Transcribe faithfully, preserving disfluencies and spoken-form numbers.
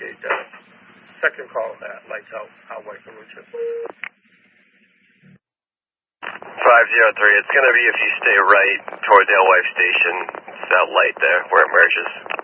appreciate that. Second call that, lights out, Highway for Richard. five zero three, it's going to be if you stay right toward the Alewife station. It's that light there where it merges.